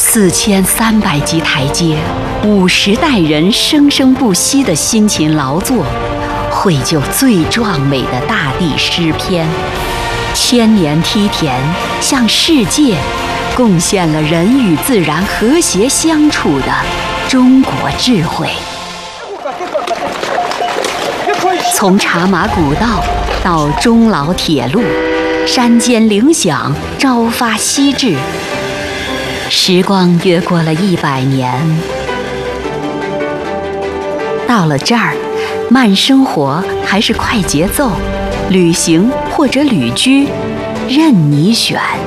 4300级台阶，50代人生生不息的辛勤劳作，绘就最壮美的大地诗篇。千年梯田向世界贡献了人与自然和谐相处的中国智慧。从茶马古道到中老铁路，山间铃响，朝发夕至。时光越过了100年，到了这儿，慢生活还是快节奏，旅行或者旅居，任你选。